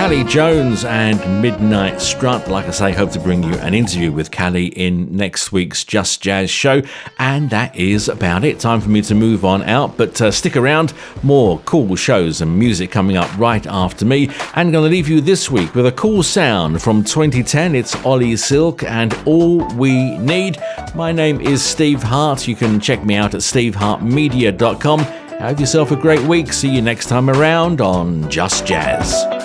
Callie Jones and Midnight Strut. Like I say, hope to bring you an interview with Callie in next week's Just Jazz show. And that is about it. Time for me to move on out. But stick around. More cool shows and music coming up right after me. And going to leave you this week with a cool sound from 2010. It's Ollie Silk and All We Need. My name is Steve Hart. You can check me out at stevehartmedia.com. Have yourself a great week. See you next time around on Just Jazz.